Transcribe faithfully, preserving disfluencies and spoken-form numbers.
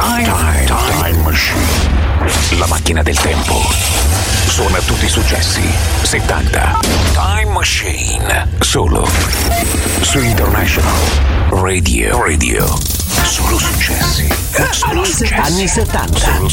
Time, time, time Machine. La macchina del tempo. Suona tutti i successi settanta. Time Machine. Solo su International Radio. Radio. Solo successi. Solo successi. Anni settanta. Solo